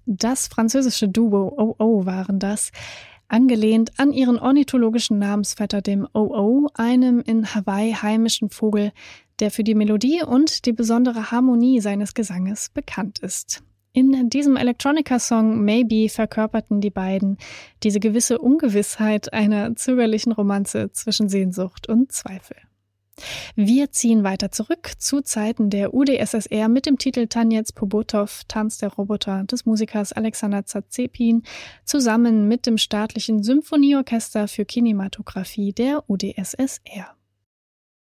Das französische Duo Oh-Oh waren das, angelehnt an ihren ornithologischen Namensvetter, dem Oh-Oh, einem in Hawaii heimischen Vogel, der für die Melodie und die besondere Harmonie seines Gesanges bekannt ist. In diesem Electronica-Song Maybe verkörperten die beiden diese gewisse Ungewissheit einer zögerlichen Romanze zwischen Sehnsucht und Zweifel. Wir ziehen weiter zurück zu Zeiten der UdSSR mit dem Titel Tanez Pobotov, Tanz der Roboter des Musikers Alexander Zazepin, zusammen mit dem staatlichen Symphonieorchester für Kinematographie der UdSSR.